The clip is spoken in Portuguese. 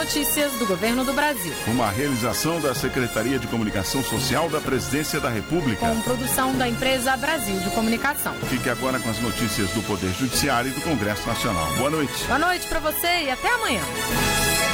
notícias do Governo do Brasil. Uma realização da Secretaria de Comunicação Social da Presidência da República. Com produção da empresa Brasil de Comunicação. Fique agora com as notícias do Poder Judiciário e do Congresso Nacional. Boa noite. Boa noite para você e até amanhã.